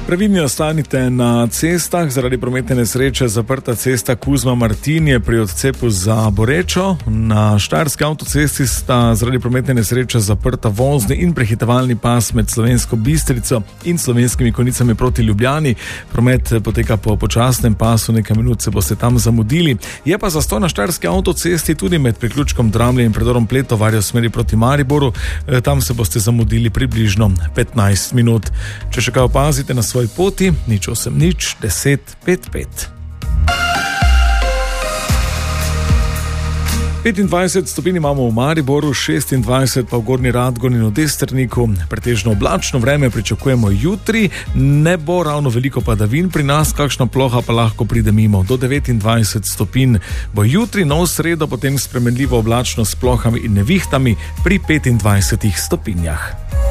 Previdni ostanite na cestah, zaradi prometne nesreče zaprta cesta Kuzma Martin je pri odcepu za Borečo. Na Štajerski avtocesti sta zaradi prometne nesreče zaprta vozni in prehitevalni pas med Slovensko Bistrico in Slovenskimi Konjicami proti Ljubljani. Promet poteka po počasnem pasu, nekaj minut se boste tam zamudili. Je pa zastoj na Štajerski avtocesti tudi med priključkom Dramlje in predorom Pletovarja v smeri proti Mariboru. Tam se boste zamudili približno 15 minut. Če še kaj opazite na svoj poti, 080 10 55. 25 stopinj imamo v Mariboru, 26 pa v Gornji Radgoni in v Destrniku. Pretežno oblačno vreme pričakujemo jutri, ne bo ravno veliko padavin pri nas, kakšna ploha pa lahko pride mimo. Do 29 stopinj bo jutri, nov sredo, potem spremenljivo oblačno s plohami in nevihtami pri 25 stopinjah.